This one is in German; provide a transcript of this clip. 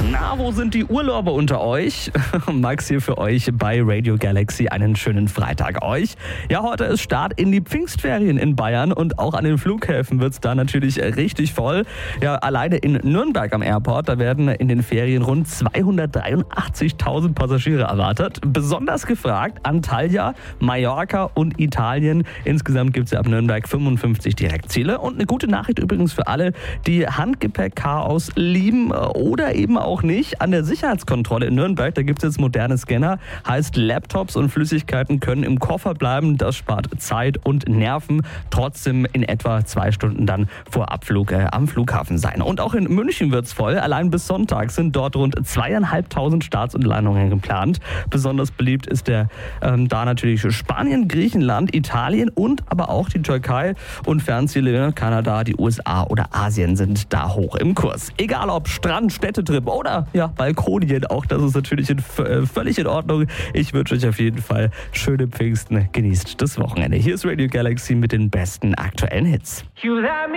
Na, wo sind die Urlauber unter euch? Max hier für euch bei Radio Galaxy. Einen schönen Freitag euch. Ja, heute ist Start in die Pfingstferien in Bayern und auch an den Flughäfen wird es da natürlich richtig voll. Ja, alleine in Nürnberg am Airport, da werden in den Ferien rund 283.000 Passagiere erwartet. Besonders gefragt Antalya, Mallorca und Italien. Insgesamt gibt es ja ab Nürnberg 55 Direktziele. Und eine gute Nachricht übrigens für alle, die Handgepäck-Chaos lieben oder eben auch nicht. An der Sicherheitskontrolle in Nürnberg, da gibt es jetzt moderne Scanner. Heißt, Laptops und Flüssigkeiten können im Koffer bleiben. Das spart Zeit und Nerven. Trotzdem in etwa 2 Stunden dann vor Abflug am Flughafen sein. Und auch in München wird's voll. Allein bis Sonntag sind dort rund 2.500 Starts und Landungen geplant. Besonders beliebt ist da natürlich Spanien, Griechenland, Italien und aber auch die Türkei. Und Fernziele Kanada, die USA oder Asien sind da hoch im Kurs. Egal ob Strand, Städtetrip oder Balkonien, auch das ist natürlich völlig in Ordnung. Ich wünsche euch auf jeden Fall schöne Pfingsten. Genießt das Wochenende. Hier ist Radio Galaxy mit den besten aktuellen Hits.